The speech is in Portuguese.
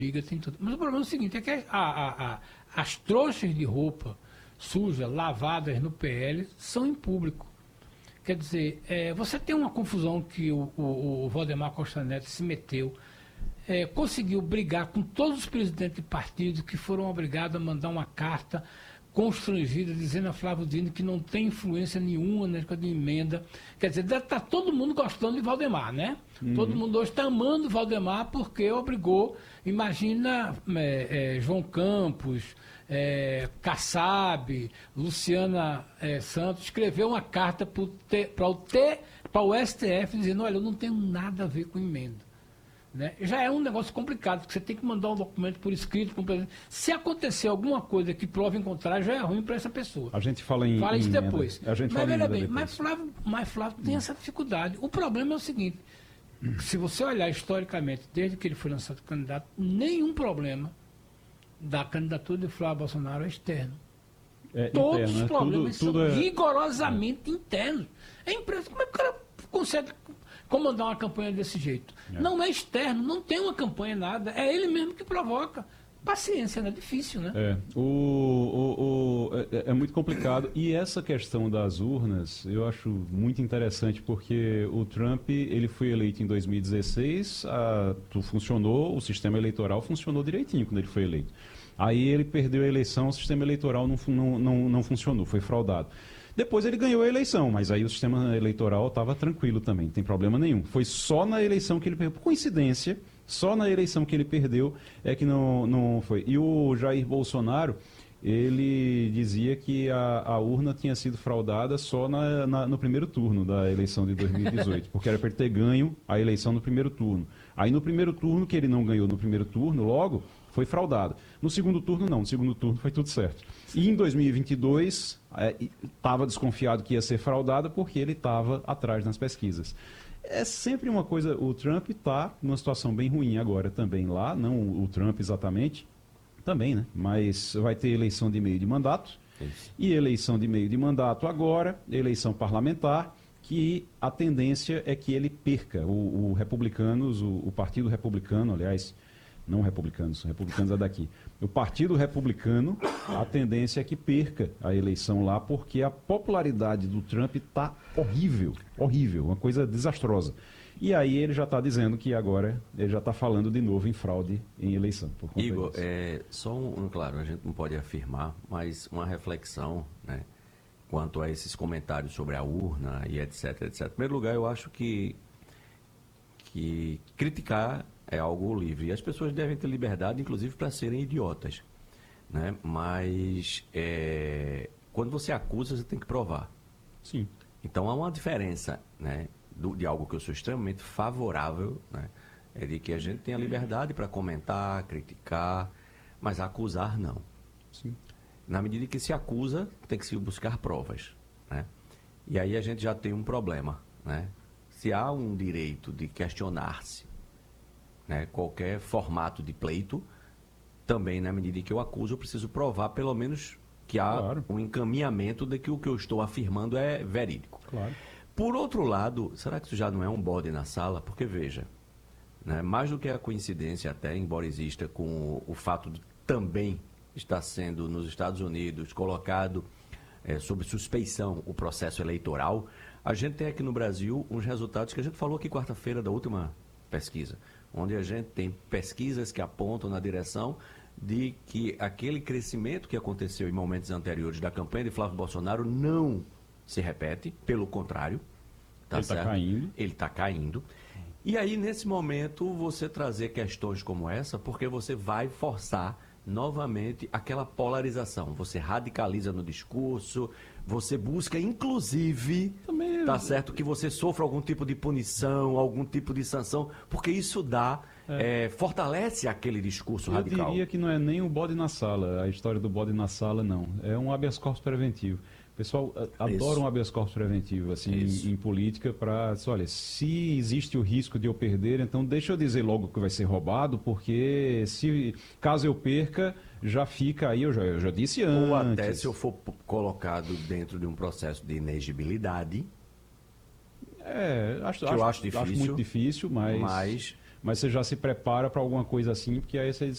briga, tem tudo. Mas o problema é o seguinte, é que as trouxas de roupa suja, lavadas no PL, são em público. Quer dizer, você tem uma confusão que o Valdemar Costa Neto se meteu, conseguiu brigar com todos os presidentes de partido que foram obrigados a mandar uma carta constrangida, dizendo a Flávio Dino que não tem influência nenhuma na época de emenda. Quer dizer, deve estar todo mundo gostando de Valdemar, né? Todo mundo hoje está amando Valdemar porque obrigou, imagina João Campos, Kassab, Luciana Santos, escreveu uma carta para o STF dizendo, olha, eu não tenho nada a ver com emenda. Né? Já é um negócio complicado, porque você tem que mandar um documento por escrito. Se acontecer alguma coisa que prove em contrário, já é ruim para essa pessoa. A gente fala em isso emenda. depois. A gente mas fala veja bem, depois. mas Flávio tem essa dificuldade. O problema é o seguinte, se você olhar historicamente, desde que ele foi lançado candidato, nenhum problema da candidatura de Flávio Bolsonaro é externo. Todos interno, os problemas tudo são rigorosamente internos. É impressionante. Como é que o cara consegue comandar uma campanha desse jeito? Não é externo, não tem uma campanha, nada. É ele mesmo que provoca. Paciência, né? Difícil, né? É muito complicado. E essa questão das urnas, eu acho muito interessante, porque o Trump, ele foi eleito em 2016, funcionou, o sistema eleitoral funcionou direitinho quando ele foi eleito. Aí ele perdeu a eleição, o sistema eleitoral não funcionou, foi fraudado. Depois ele ganhou a eleição, mas aí o sistema eleitoral estava tranquilo também, não tem problema nenhum. Foi só na eleição que ele perdeu. Por coincidência, só na eleição que ele perdeu é que não foi. E o Jair Bolsonaro, ele dizia que a urna tinha sido fraudada só no primeiro turno da eleição de 2018, porque era para ele ter ganho a eleição no primeiro turno. Aí no primeiro turno, que ele não ganhou no primeiro turno, logo, foi fraudado. No segundo turno, não. No segundo turno foi tudo certo. E em 2022, estava desconfiado que ia ser fraudado porque ele estava atrás nas pesquisas. É sempre uma coisa, o Trump está numa situação bem ruim agora também lá, não o Trump exatamente, também, né? Mas vai ter eleição de meio de mandato, e eleição de meio de mandato agora, eleição parlamentar, que a tendência é que ele perca. O Partido Republicano, aliás, não republicanos é daqui. O Partido Republicano, a tendência é que perca a eleição lá, porque a popularidade do Trump está horrível, uma coisa desastrosa. E aí ele já está dizendo que agora ele já está falando de novo em fraude em eleição. Igor, claro, a gente não pode afirmar, mas uma reflexão, né, quanto a esses comentários sobre a urna e etc, etc. Em primeiro lugar, eu acho que criticar é algo livre. E as pessoas devem ter liberdade, inclusive, para serem idiotas. Né? Mas quando você acusa, você tem que provar. Sim. Então há uma diferença, né, de algo que eu sou extremamente favorável, né, é de que a gente tem a liberdade para comentar, criticar, mas acusar não. Sim. Na medida que se acusa, tem que se buscar provas. Né? E aí a gente já tem um problema. Né? Se há um direito de questionar-se, né, qualquer formato de pleito, também na medida que eu acuso, eu preciso provar pelo menos que há um encaminhamento de que o que eu estou afirmando é verídico. Claro. Por outro lado, será que isso já não é um bode na sala? Porque, veja, né, mais do que a coincidência até, embora exista com o fato de também estar sendo nos Estados Unidos colocado sob suspeição o processo eleitoral, a gente tem aqui no Brasil uns resultados que a gente falou aqui quarta-feira da última pesquisa, onde a gente tem pesquisas que apontam na direção de que aquele crescimento que aconteceu em momentos anteriores da campanha de Flávio Bolsonaro não se repete, pelo contrário. Ele está caindo. Ele está caindo. E aí, nesse momento, você trazer questões como essa, porque você vai forçar novamente aquela polarização. Você radicaliza no discurso, você busca, inclusive, tá certo, que você sofra algum tipo de punição, algum tipo de sanção, porque isso fortalece aquele discurso radical. Eu diria que não é nem o bode na sala, a história do bode na sala, não. É um habeas corpus preventivo. O pessoal adora um habeas corpus preventivo, assim, em política, para, olha, se existe o risco de eu perder, então deixa eu dizer logo que vai ser roubado, porque caso eu perca, já fica aí, eu já disse antes. Ou até se eu for colocado dentro de um processo de inegibilidade. Eu acho muito difícil, mas você já se prepara para alguma coisa assim, porque aí você